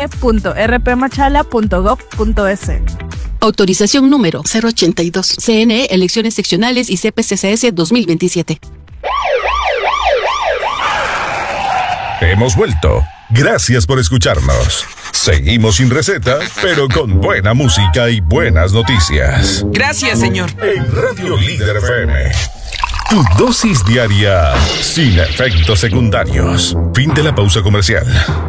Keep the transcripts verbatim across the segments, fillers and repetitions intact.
punto r p machala punto gov punto es. Autorización número cero ochenta y dos. C N E, Elecciones Seccionales y C P C C S dos mil veintisiete. Hemos vuelto. Gracias por escucharnos. Seguimos sin receta, pero con buena música y buenas noticias. Gracias, señor. En Radio Líder F M. Tu dosis diaria sin efectos secundarios. Fin de la pausa comercial.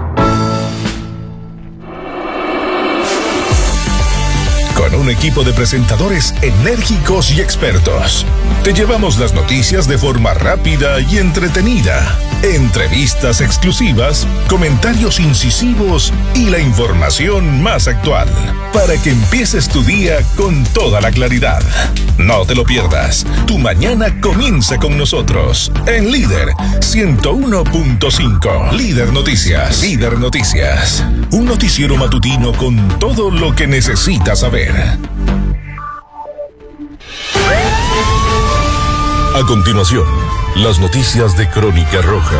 Con un equipo de presentadores enérgicos y expertos, te llevamos las noticias de forma rápida y entretenida. Entrevistas exclusivas, comentarios incisivos y la información más actual, para que empieces tu día con toda la claridad. No te lo pierdas. Tu mañana comienza con nosotros en Líder ciento uno punto cinco. Líder Noticias. Líder Noticias. Un noticiero matutino con todo lo que necesitas saber. A continuación, las noticias de Crónica Roja.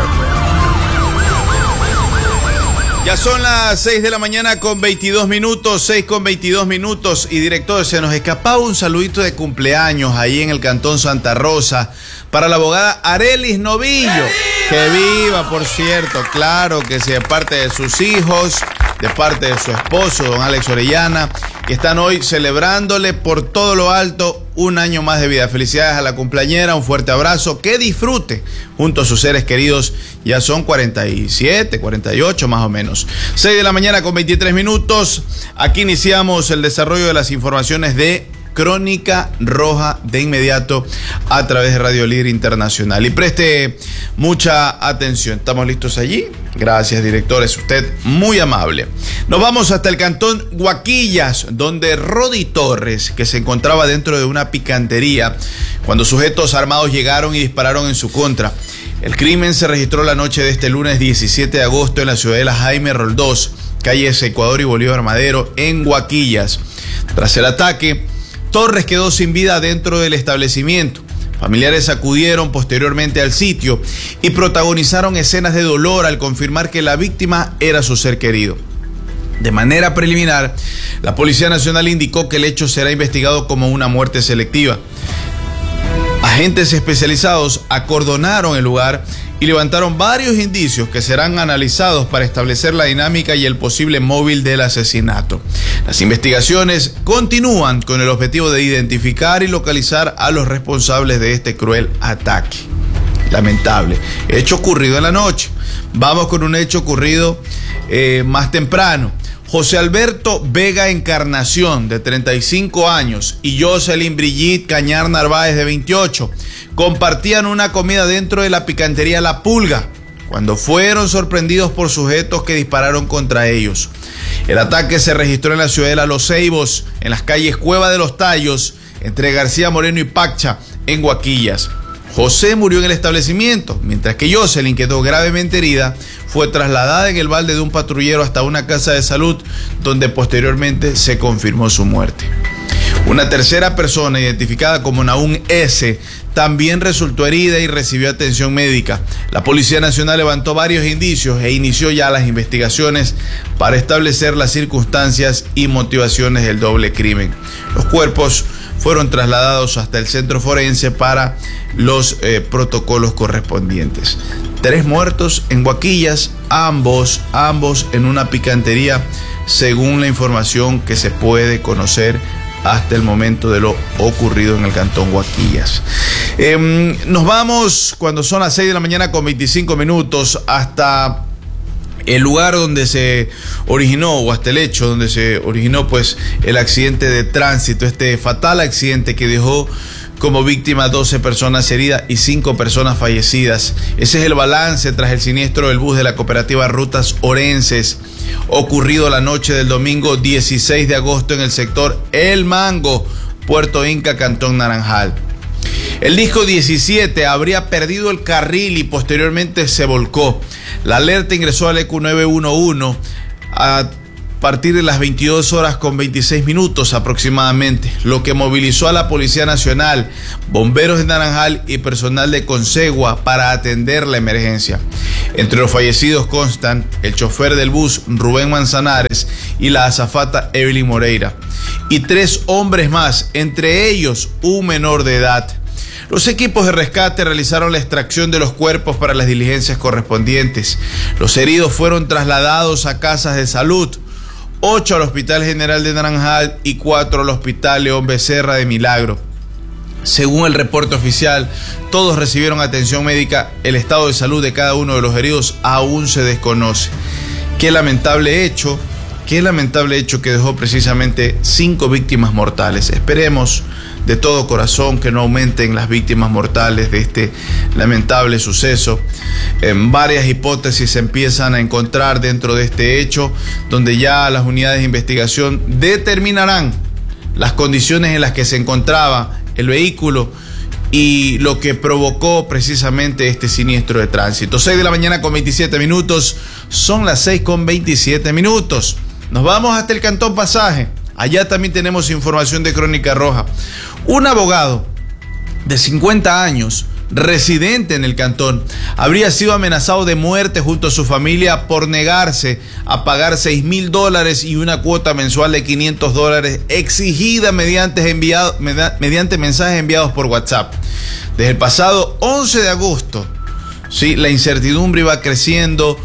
Ya son las seis de la mañana con veintidós minutos, seis con veintidós minutos. Y director, se nos escapaba un saludito de cumpleaños ahí en el Cantón Santa Rosa para la abogada Arelis Novillo. Que viva, por cierto, claro que sí, de parte de sus hijos, de parte de su esposo, don Alex Orellana, que están hoy celebrándole por todo lo alto un año más de vida. Felicidades a la cumpleañera, un fuerte abrazo, que disfrute junto a sus seres queridos. Ya son cuarenta y siete, cuarenta y ocho más o menos. seis de la mañana con veintitrés minutos. Aquí iniciamos el desarrollo de las informaciones de Crónica Roja de inmediato a través de Radio Líder Internacional. Y preste mucha atención. ¿Estamos listos allí? Gracias, director. Es usted muy amable. Nos vamos hasta el cantón Guaquillas, donde Rodi Torres, que se encontraba dentro de una picantería, cuando sujetos armados llegaron y dispararon en su contra. El crimen se registró la noche de este lunes diecisiete de agosto en la ciudadela Jaime Roldós, calles Ecuador y Bolívar Madero, en Guaquillas. Tras el ataque, Torres quedó sin vida dentro del establecimiento. Familiares acudieron posteriormente al sitio y protagonizaron escenas de dolor al confirmar que la víctima era su ser querido. De manera preliminar, la Policía Nacional indicó que el hecho será investigado como una muerte selectiva. Agentes especializados acordonaron el lugar y levantaron varios indicios que serán analizados para establecer la dinámica y el posible móvil del asesinato. Las investigaciones continúan con el objetivo de identificar y localizar a los responsables de este cruel ataque. Lamentable. Hecho ocurrido en la noche. Vamos con un hecho ocurrido eh, más temprano. José Alberto Vega Encarnación, de treinta y cinco años, y Jocelyn Brigitte Cañar Narváez, de veintiocho, compartían una comida dentro de la picantería La Pulga, cuando fueron sorprendidos por sujetos que dispararon contra ellos. El ataque se registró en la ciudadela Los Ceibos, en las calles Cueva de los Tallos, entre García Moreno y Pacha, en Guaquillas. José murió en el establecimiento, mientras que Jocelyn quedó gravemente herida. Fue trasladada en el balde de un patrullero hasta una casa de salud, donde posteriormente se confirmó su muerte. Una tercera persona, identificada como Naún S., también resultó herida y recibió atención médica. La Policía Nacional levantó varios indicios e inició ya las investigaciones para establecer las circunstancias y motivaciones del doble crimen. Los cuerpos fueron trasladados hasta el centro forense para los eh, protocolos correspondientes. Tres muertos en Guaquillas, ambos, ambos en una picantería, según la información que se puede conocer hasta el momento de lo ocurrido en el cantón Guaquillas. Eh, nos vamos, cuando son las seis de la mañana con veinticinco minutos, hasta el lugar donde se originó, o hasta el hecho donde se originó pues el accidente de tránsito, este fatal accidente que dejó como víctima doce personas heridas y cinco personas fallecidas. Ese es el balance tras el siniestro del bus de la cooperativa Rutas Orenses, ocurrido la noche del domingo dieciséis de agosto en el sector El Mango, Puerto Inca, Cantón Naranjal. El disco diecisiete habría perdido el carril y posteriormente se volcó. La alerta ingresó al E Q nueve uno uno a partir de las veintidós horas con veintiséis minutos aproximadamente, lo que movilizó a la Policía Nacional, bomberos de Naranjal y personal de Consegua para atender la emergencia. Entre los fallecidos constan el chofer del bus Rubén Manzanares y la azafata Evelyn Moreira, y tres hombres más, entre ellos un menor de edad. Los equipos de rescate realizaron la extracción de los cuerpos para las diligencias correspondientes. Los heridos fueron trasladados a casas de salud, ocho al Hospital General de Naranjal y cuatro al Hospital León Becerra de Milagro. Según el reporte oficial, todos recibieron atención médica. El estado de salud de cada uno de los heridos aún se desconoce. Qué lamentable hecho, qué lamentable hecho que dejó precisamente cinco víctimas mortales. Esperemos de todo corazón que no aumenten las víctimas mortales de este lamentable suceso. En varias hipótesis se empiezan a encontrar dentro de este hecho, donde ya las unidades de investigación determinarán las condiciones en las que se encontraba el vehículo y lo que provocó precisamente este siniestro de tránsito. seis de la mañana con veintisiete minutos, son las seis con veintisiete minutos. Nos vamos hasta el Cantón Pasaje. Allá también tenemos información de Crónica Roja. Un abogado de cincuenta años, residente en el cantón, habría sido amenazado de muerte junto a su familia por negarse a pagar seis mil dólares y una cuota mensual de quinientos dólares exigida mediante, enviado, mediante mensajes enviados por WhatsApp. Desde el pasado once de agosto, sí, la incertidumbre iba creciendo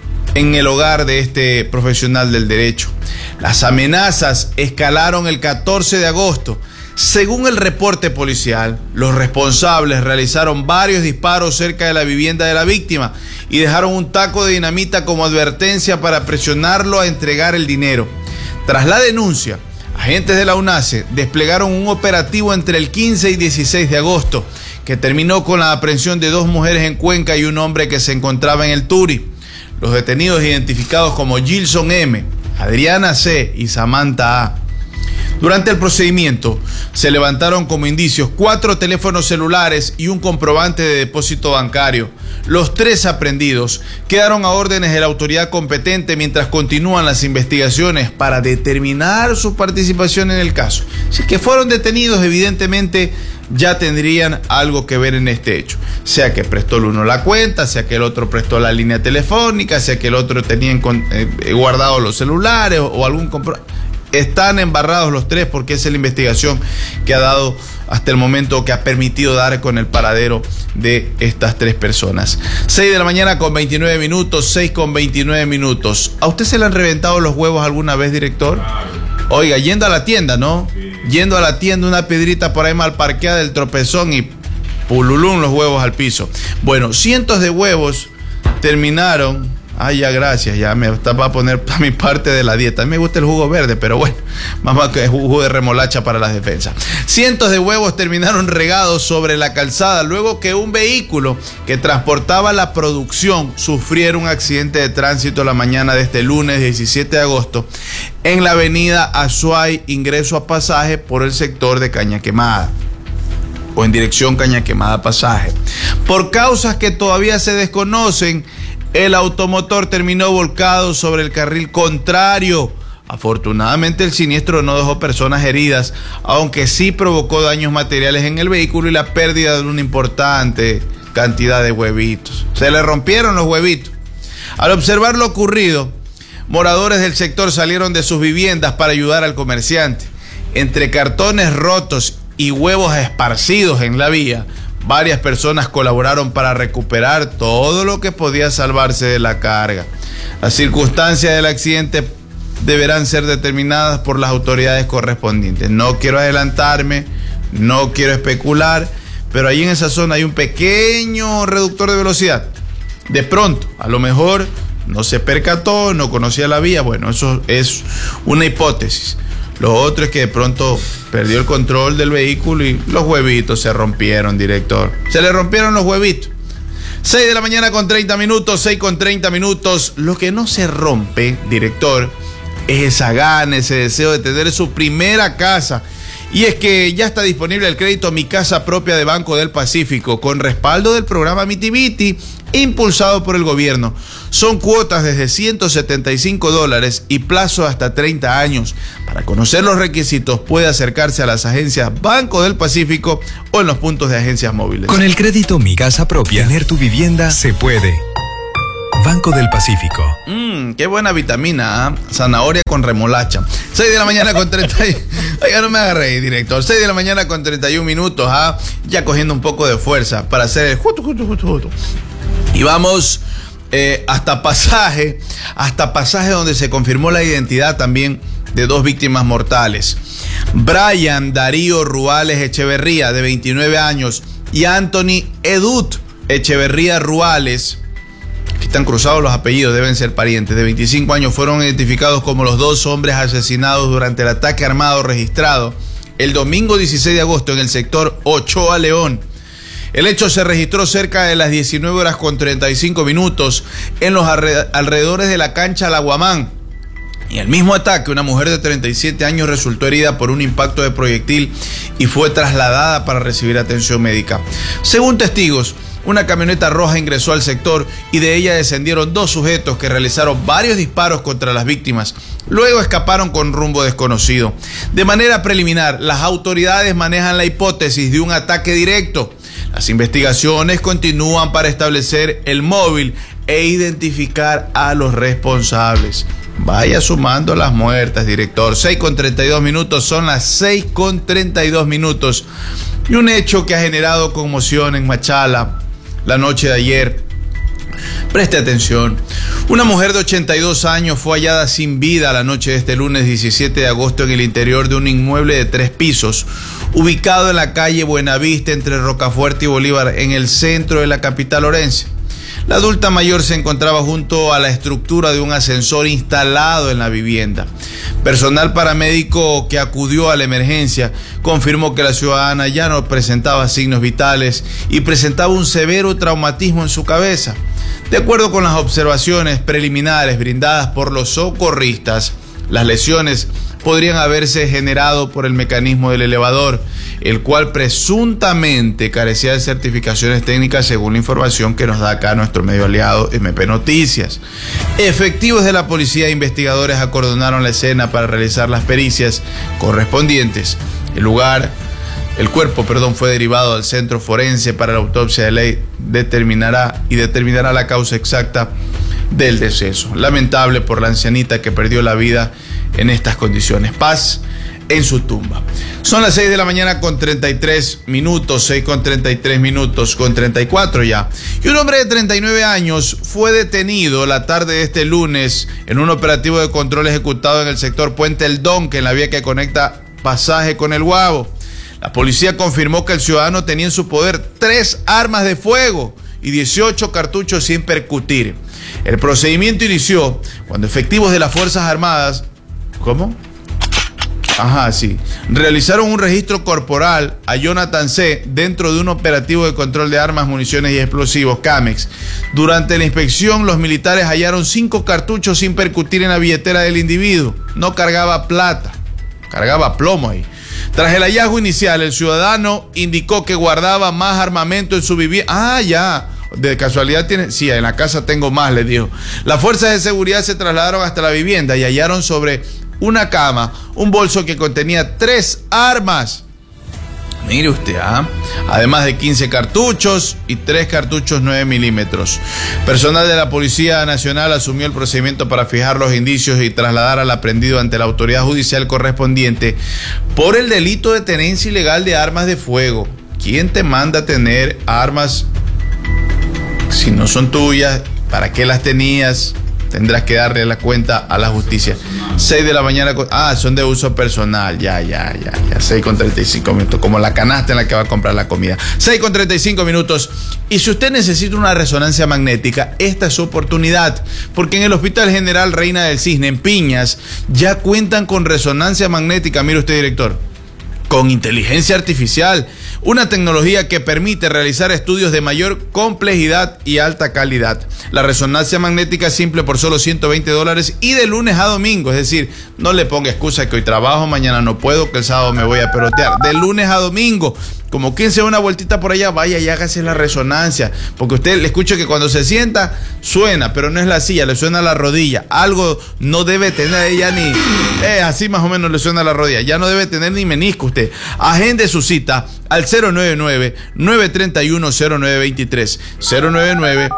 en el hogar de este profesional del derecho. Las amenazas escalaron el catorce de agosto. Según el reporte policial, los responsables realizaron varios disparos cerca de la vivienda de la víctima y dejaron un taco de dinamita como advertencia para presionarlo a entregar el dinero. Tras la denuncia, agentes de la UNACE desplegaron un operativo entre el quince y dieciséis de agosto que terminó con la aprehensión de dos mujeres en Cuenca y un hombre que se encontraba en el Turi. Los detenidos, identificados como Gilson M., Adriana C. y Samantha A. Durante el procedimiento se levantaron como indicios cuatro teléfonos celulares y un comprobante de depósito bancario. Los tres aprehendidos quedaron a órdenes de la autoridad competente mientras continúan las investigaciones para determinar su participación en el caso. Si es que fueron detenidos, evidentemente ya tendrían algo que ver en este hecho. Sea que prestó el uno la cuenta, sea que el otro prestó la línea telefónica, sea que el otro tenía eh, guardados los celulares o, o algún comprobante. Están embarrados los tres porque esa es la investigación que ha dado hasta el momento, que ha permitido dar con el paradero de estas tres personas. seis de la mañana con veintinueve minutos, seis con veintinueve minutos. ¿A usted se le han reventado los huevos alguna vez, director? Oiga, yendo a la tienda, ¿no? Yendo a la tienda, una piedrita por ahí mal parqueada del tropezón y pululún los huevos al piso. Bueno, cientos de huevos terminaron. Ay, ya, gracias, ya me está para poner a mi parte de la dieta. A mí me gusta el jugo verde, pero bueno, más más que jugo de remolacha para las defensas. Cientos de huevos terminaron regados sobre la calzada luego que un vehículo que transportaba la producción sufriera un accidente de tránsito la mañana de este lunes diecisiete de agosto en la avenida Azuay, ingreso a Pasaje por el sector de Caña Quemada, o en dirección Caña Quemada Pasaje. Por causas que todavía se desconocen, el automotor terminó volcado sobre el carril contrario. Afortunadamente el siniestro no dejó personas heridas, aunque sí provocó daños materiales en el vehículo y la pérdida de una importante cantidad de huevitos. Se le rompieron los huevitos. Al observar lo ocurrido, moradores del sector salieron de sus viviendas para ayudar al comerciante. Entre cartones rotos y huevos esparcidos en la vía, varias personas colaboraron para recuperar todo lo que podía salvarse de la carga. Las circunstancias del accidente deberán ser determinadas por las autoridades correspondientes. No quiero adelantarme, no quiero especular, pero ahí en esa zona hay un pequeño reductor de velocidad. De pronto, a lo mejor no se percató, no conocía la vía. Bueno, eso es una hipótesis. Lo otro es que de pronto perdió el control del vehículo y los huevitos se rompieron, director. Se le rompieron los huevitos. seis de la mañana con treinta minutos, seis con treinta minutos. Lo que no se rompe, director, es esa gana, ese deseo de tener su primera casa. Y es que ya está disponible el crédito Mi Casa Propia de Banco del Pacífico, con respaldo del programa Miti Miti, impulsado por el gobierno. Son cuotas desde ciento setenta y cinco dólares y plazo hasta treinta años. Para conocer los requisitos puede acercarse a las agencias Banco del Pacífico o en los puntos de agencias móviles. Con el crédito Mi Casa Propia, tener tu vivienda se puede. Banco del Pacífico. Mmm, qué buena vitamina, ¿eh? Zanahoria con remolacha. seis de la mañana con treinta y... Oiga, no me agarré, director. seis de la mañana con treinta y un minutos, ¿ah? Ya cogiendo un poco de fuerza para hacer el justo, justo, justo, justo. Y vamos eh, hasta pasaje, hasta pasaje donde se confirmó la identidad también de dos víctimas mortales. Brian Darío Ruales Echeverría, de veintinueve años, y Anthony Edut Echeverría Ruales. Aquí están cruzados los apellidos, deben ser parientes, de veinticinco años, fueron identificados como los dos hombres asesinados durante el ataque armado registrado el domingo dieciséis de agosto en el sector Ochoa León. El hecho se registró cerca de las diecinueve horas con treinta y cinco minutos en los alrededores de la cancha La Guamán. En el mismo ataque, una mujer de treinta y siete años resultó herida por un impacto de proyectil y fue trasladada para recibir atención médica. Según testigos, una camioneta roja ingresó al sector y de ella descendieron dos sujetos que realizaron varios disparos contra las víctimas. Luego escaparon con rumbo desconocido. De manera preliminar, las autoridades manejan la hipótesis de un ataque directo. Las investigaciones continúan para establecer el móvil e identificar a los responsables. Vaya sumando las muertas, director. seis con treinta y dos minutos, son las seis con treinta y dos minutos. Y un hecho que ha generado conmoción en Machala la noche de ayer. Preste atención. Una mujer de ochenta y dos años fue hallada sin vida la noche de este lunes diecisiete de agosto en el interior de un inmueble de tres pisos, ubicado en la calle Buenavista entre Rocafuerte y Bolívar, en el centro de la capital orense. La adulta mayor se encontraba junto a la estructura de un ascensor instalado en la vivienda. Personal paramédico que acudió a la emergencia confirmó que la ciudadana ya no presentaba signos vitales y presentaba un severo traumatismo en su cabeza. De acuerdo con las observaciones preliminares brindadas por los socorristas, las lesiones podrían haberse generado por el mecanismo del elevador, el cual presuntamente carecía de certificaciones técnicas según la información que nos da acá nuestro medio aliado M P Noticias. Efectivos de la policía e investigadores acordonaron la escena para realizar las pericias correspondientes. El lugar, el cuerpo, perdón, fue derivado al centro forense para la autopsia de ley, determinará y determinará la causa exacta del deceso. Lamentable por la ancianita que perdió la vida en estas condiciones. Paz en su tumba. Son las seis de la mañana con treinta y tres minutos, seis con treinta y tres minutos, con treinta y cuatro ya. Y un hombre de treinta y nueve años fue detenido la tarde de este lunes en un operativo de control ejecutado en el sector Puente El Donque, en la vía que conecta Pasaje con El Guabo. La policía confirmó que el ciudadano tenía en su poder tres armas de fuego y dieciocho cartuchos sin percutir. El procedimiento inició cuando efectivos de las Fuerzas Armadas, ¿cómo? Ajá, sí. Realizaron un registro corporal a Jonathan C. dentro de un operativo de control de armas, municiones y explosivos, CAMEX. Durante la inspección, los militares hallaron cinco cartuchos sin percutir en la billetera del individuo. No cargaba plata, cargaba plomo ahí. Tras el hallazgo inicial, el ciudadano indicó que guardaba más armamento en su vivienda. Ah, ya. De casualidad tiene, sí, en la casa tengo más, le dijo. Las fuerzas de seguridad se trasladaron hasta la vivienda y hallaron sobre una cama un bolso que contenía tres armas. Mire usted, ¿ah? Además de quince cartuchos y tres cartuchos nueve milímetros. Personal de la Policía Nacional asumió el procedimiento para fijar los indicios y trasladar al aprendido ante la autoridad judicial correspondiente por el delito de tenencia ilegal de armas de fuego. ¿Quién te manda a tener armas si no son tuyas? ¿Para qué las tenías? Tendrás que darle la cuenta a la justicia. seis de la mañana. Ah, son de uso personal. Ya, ya, ya, ya. seis con treinta y cinco minutos. Como la canasta en la que va a comprar la comida. seis con treinta y cinco minutos. Y si usted necesita una resonancia magnética, esta es su oportunidad. Porque en el Hospital General Reina del Cisne, en Piñas, ya cuentan con resonancia magnética. Mire usted, director. Con inteligencia artificial. Una tecnología que permite realizar estudios de mayor complejidad y alta calidad. La resonancia magnética es simple por solo ciento veinte dólares y de lunes a domingo. Es decir, no le ponga excusa que hoy trabajo, mañana no puedo, que el sábado me voy a pelotear. De lunes a domingo. Como quien se da una vueltita por allá, vaya y hágase la resonancia. Porque usted le escucha que cuando se sienta, suena, pero no es la silla, le suena la rodilla. Algo no debe tener ella ni... Eh, así más o menos le suena la rodilla. Ya no debe tener ni menisco usted. Agende su cita al cero nueve nueve, nueve tres uno, cero nueve dos tres. cero nueve nueve,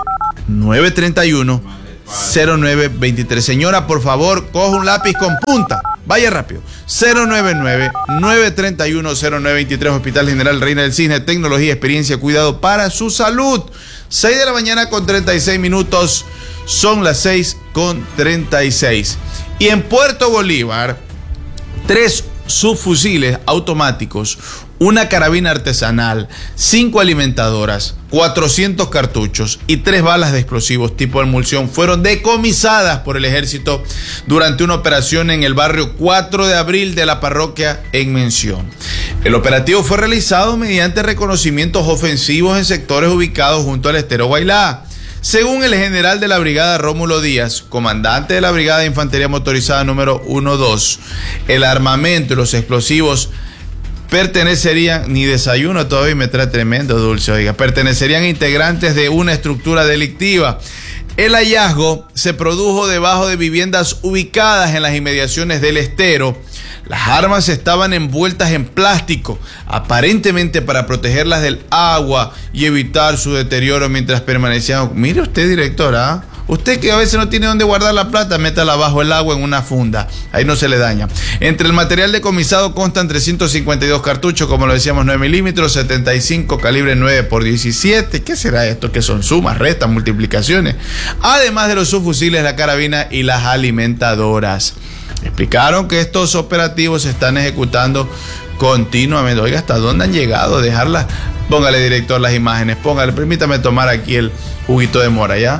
nueve tres uno, cero nueve dos tres. Señora, por favor, coja un lápiz con punta. Vaya rápido. cero nueve nueve, nueve tres uno, cero nueve dos tres. Hospital General Reina del Cisne. Tecnología, experiencia, cuidado para su salud. seis de la mañana con treinta y seis minutos. Son las seis con treinta y seis. Y en Puerto Bolívar, tres subfusiles automáticos, una carabina artesanal, cinco alimentadoras, cuatrocientos cartuchos y tres balas de explosivos tipo emulsión fueron decomisadas por el ejército durante una operación en el barrio cuatro de abril de la parroquia en mención. El operativo fue realizado mediante reconocimientos ofensivos en sectores ubicados junto al estero Guailá. Según el general de la brigada Rómulo Díaz, comandante de la brigada de infantería motorizada número uno dos, el armamento y los explosivos pertenecerían, ni desayuno todavía me trae tremendo dulce, oiga, pertenecerían a integrantes de una estructura delictiva. El hallazgo se produjo debajo de viviendas ubicadas en las inmediaciones del estero. Las armas estaban envueltas en plástico, aparentemente para protegerlas del agua y evitar su deterioro mientras permanecían. Mire usted, directora, ¿eh? Usted que a veces no tiene dónde guardar la plata, métala bajo el agua en una funda. Ahí no se le daña. Entre el material decomisado constan trescientos cincuenta y dos cartuchos, como lo decíamos, nueve milímetros, setenta y cinco calibre nueve por diecisiete. ¿Qué será esto? ¿Qué son? Sumas, restas, multiplicaciones. Además de los subfusiles, la carabina y las alimentadoras. Explicaron que estos operativos se están ejecutando continuamente. Oiga, ¿hasta dónde han llegado? Dejarlas. Póngale, director, las imágenes. Póngale, permítame tomar aquí el juguito de mora, ¿ya?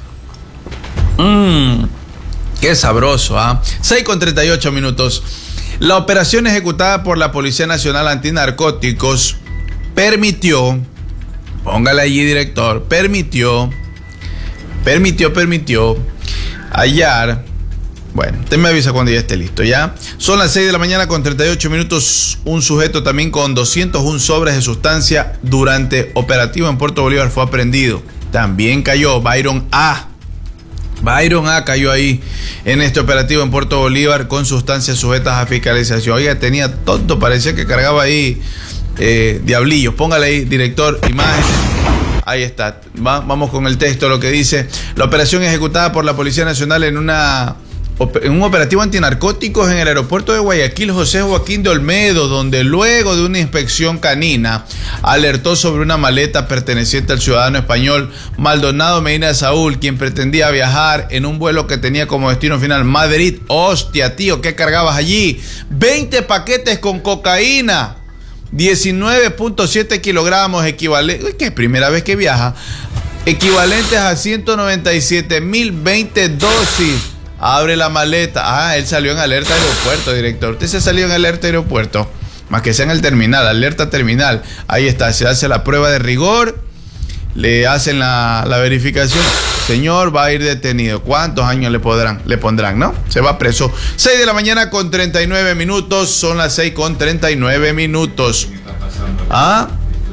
Mmm, qué sabroso, ¿ah? ¿eh? seis con treinta y ocho minutos. La operación ejecutada por la Policía Nacional Antinarcóticos permitió, póngale allí, director, permitió, permitió, permitió hallar. Bueno, usted me avisa cuando ya esté listo, ¿ya? Son las seis de la mañana con treinta y ocho minutos. Un sujeto también con doscientos uno sobres de sustancia durante operativo en Puerto Bolívar fue aprehendido. También cayó Byron A. Byron A cayó ahí en este operativo en Puerto Bolívar con sustancias sujetas a fiscalización. Oiga, tenía tonto, parecía que cargaba ahí eh, diablillos. Póngale ahí, director, imágenes. Ahí está. Va, vamos con el texto, lo que dice. La operación ejecutada por la Policía Nacional en una... en un operativo antinarcóticos en el aeropuerto de Guayaquil, José Joaquín de Olmedo, donde luego de una inspección canina alertó sobre una maleta perteneciente al ciudadano español Maldonado Medina Saúl, quien pretendía viajar en un vuelo que tenía como destino final Madrid. Hostia, tío, ¿qué cargabas allí? veinte paquetes con cocaína, diecinueve punto siete kilogramos equivalentes, que es primera vez que viaja, equivalentes a ciento noventa y siete mil veinte dosis. Abre la maleta. Ah, él salió en alerta aeropuerto, director. Usted se salió en alerta aeropuerto. Más que sea en el terminal, alerta terminal. Ahí está, se hace la prueba de rigor. Le hacen la, la verificación. Señor, va a ir detenido. ¿Cuántos años le podrán, le pondrán, no? Se va preso. seis de la mañana con treinta y nueve minutos. Son las seis con treinta y nueve minutos. ¿Ah?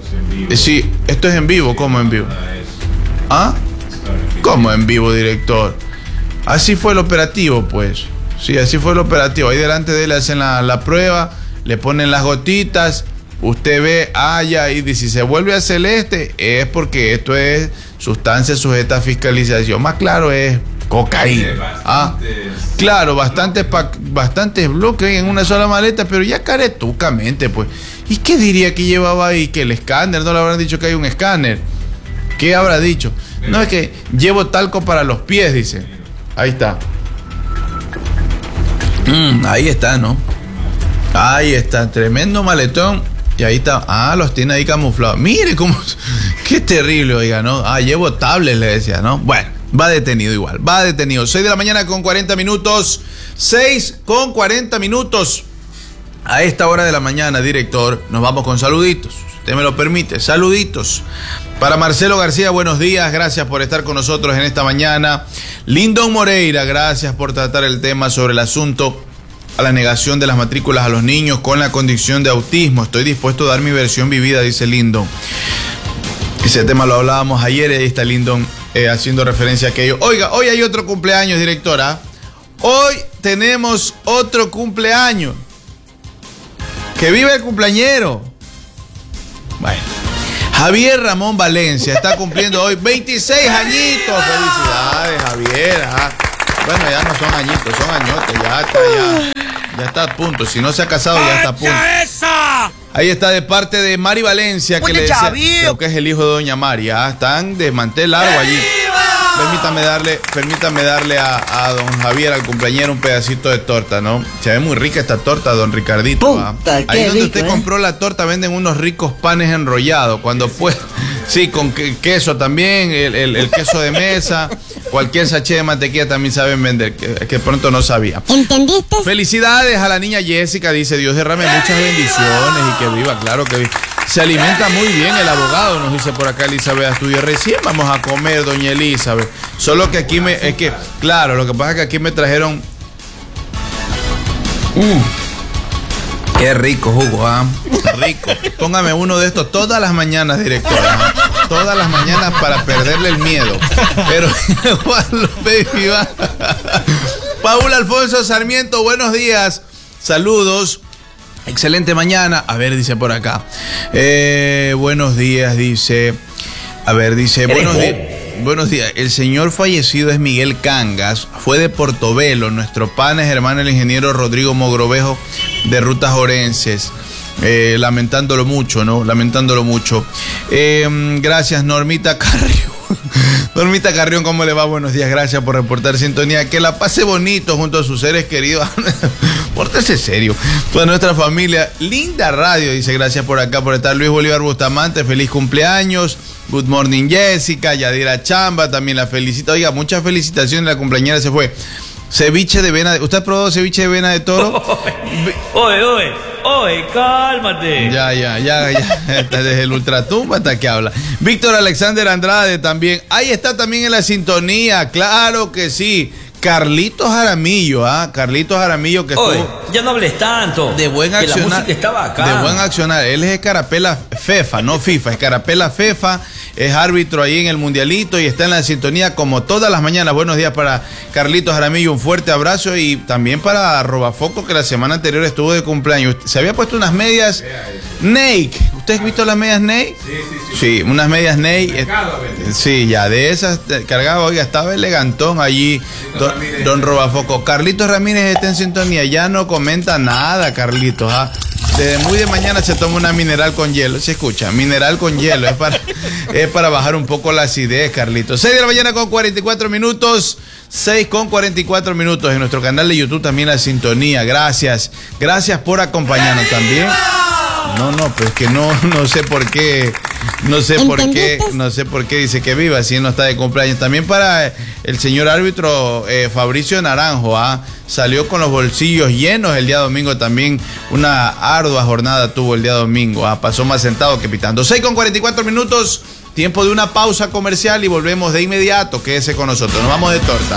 Sí, esto es en vivo. ¿Cómo en vivo? ¿Ah? ¿Cómo en vivo, director? Así fue el operativo, pues. Sí, así fue el operativo. Ahí delante de él le hacen la, la prueba, le ponen las gotitas, usted ve, ah, ya, y si se vuelve a celeste, es porque esto es sustancia sujeta a fiscalización. Más claro es cocaína. Ah, claro, bastantes, bastantes bloques en una sola maleta, pero ya caretucamente, pues. ¿Y qué diría que llevaba ahí? Que el escáner, no le habrán dicho que hay un escáner. ¿Qué habrá dicho? No, es que llevo talco para los pies, dice. Ahí está. Mm, ahí está, ¿no? Ahí está, tremendo maletón. Y ahí está. Ah, los tiene ahí camuflados. Mire cómo. Qué terrible, oiga, ¿no? Ah, llevo tablets, le decía, ¿no? Bueno, va detenido igual. Va detenido. seis de la mañana con cuarenta minutos. seis con cuarenta minutos. A esta hora de la mañana, director, nos vamos con saluditos. Usted me lo permite. Saluditos. Para Marcelo García, buenos días. Gracias por estar con nosotros en esta mañana. Lindon Moreira, gracias por tratar el tema sobre el asunto a la negación de las matrículas a los niños con la condición de autismo. Estoy dispuesto a dar mi versión vivida, dice Lindon. Ese tema lo hablábamos ayer y ahí está Lindon eh, haciendo referencia a aquello. Oiga, hoy hay otro cumpleaños, directora. Hoy tenemos otro cumpleaños. ¡Que viva el cumpleañero! Bueno. Javier Ramón Valencia está cumpliendo hoy veintiséis añitos. Felicidades, Javier. Ah. Bueno, ya no son añitos, son añotes. Ya está, ya, ya está a punto. Si no se ha casado, ya está a punto. ¡Esa! Ahí está de parte de Mari Valencia, que Oye, le decía, Javier. creo que es el hijo de Doña Mari. Ah, están de mantel largo allí. Permítame darle, permítame darle a, a don Javier, al cumpleañero, un pedacito de torta, ¿no? Se ve muy rica esta torta, don Ricardito. ¿Ah? Puta, Ahí qué donde rico, usted ¿eh? compró la torta venden unos ricos panes enrollados. Cuando pues, sí, con que- queso también, el, el- el queso de mesa, cualquier sachet de mantequilla también saben vender, que, que pronto no sabía. ¿Entendiste? Felicidades a la niña Jessica, dice Dios derrame muchas bendiciones y que viva, claro que viva. Se alimenta muy bien el abogado, nos dice por acá Elizabeth Astudillo. Recién vamos a comer, doña Elizabeth. Solo que aquí me, es que, claro, lo que pasa es que aquí me trajeron. Mm, qué rico jugo, ¿ah? Rico. Póngame uno de estos todas las mañanas, directora. ¿Ah? Todas las mañanas para perderle el miedo. Pero Juan López Viva. Paula Alfonso Sarmiento, buenos días. Saludos. Excelente mañana. A ver, dice por acá. Eh, buenos días, dice. A ver, dice. Buenos días. Buenos días. El señor fallecido es Miguel Cangas. Fue de Portobelo. Nuestro pana es hermano el ingeniero Rodrigo Mogrovejo de Rutas Orenses. Eh, lamentándolo mucho, ¿no? Lamentándolo mucho. Eh, gracias, Normita Carrión. Normita Carrión, ¿cómo le va? Buenos días, gracias por reportar sintonía. Que la pase bonito junto a sus seres queridos. Pórtese serio. Toda nuestra familia. Linda radio, dice, gracias por acá, por estar. Luis Bolívar Bustamante, feliz cumpleaños. Good morning, Jessica. Yadira Chamba, también la felicita. Oiga, muchas felicitaciones, la cumpleañera se fue. Ceviche de vena. ¿Usted ha probado ceviche de vena de toro? Oye, oye, oye, cálmate. Ya, ya, ya, ya. Desde el ultratumba hasta que habla. Víctor Alexander Andrade también. Ahí está también en la sintonía. Claro que sí. Carlitos Jaramillo, ¿ah? Carlitos Jaramillo que Oye, estuvo ya no hables tanto. de buen Que la accionar. música estaba acá. De buen accionar. Él es Escarapela FEFA, no FIFA. Escarapela FEFA. Es árbitro ahí en el Mundialito y está en la sintonía como todas las mañanas. Buenos días para Carlitos Jaramillo. Un fuerte abrazo y también para Robafoco, que la semana anterior estuvo de cumpleaños. Se había puesto unas medias Nike. ¿Usted ha visto las medias Nike? Sí, sí, sí. Sí, unas medias Nike. Sí, ya de esas cargaba. Oiga, estaba elegantón allí. Don, don Robafoco. Carlitos Ramírez está en sintonía. Ya no comenta nada, Carlitos. ¿Ah? Desde muy de mañana se toma una mineral con hielo. Se escucha, mineral con hielo. Es para, es para bajar un poco la acidez, Carlitos. seis de la mañana con cuarenta y cuatro minutos. seis con cuarenta y cuatro minutos. En nuestro canal de YouTube también la sintonía. Gracias. Gracias por acompañarnos también. No, no, pues que no, no sé por qué, no sé por qué, no sé por qué dice que viva si no está de cumpleaños. También para el señor árbitro eh, Fabricio Naranjo, ¿ah? Salió con los bolsillos llenos el día domingo también. Una ardua jornada tuvo el día domingo, ¿ah? Pasó más sentado que pitando. seis con cuarenta y cuatro minutos, tiempo de una pausa comercial y volvemos de inmediato. Quédese con nosotros, nos vamos de torta.